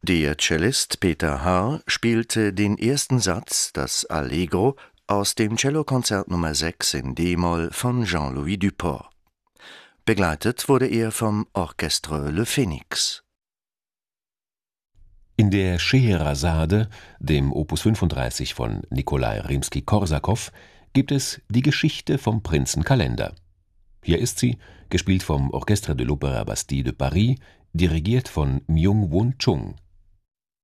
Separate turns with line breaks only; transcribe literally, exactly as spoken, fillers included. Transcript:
Der Cellist Peter Haar spielte den ersten Satz, das Allegro, aus dem Cellokonzert Nummer sechs in d-Moll von Jean-Louis Duport. Begleitet wurde er vom Orchestre Le Phénix.
In der Scheherazade, dem Opus fünfunddreißig von Nikolai Rimski-Korsakow, gibt es die Geschichte vom Prinzen Kalender. Hier ist sie, gespielt vom Orchestre de l'Opéra Bastille de Paris, dirigiert von Myung-Whun Chung.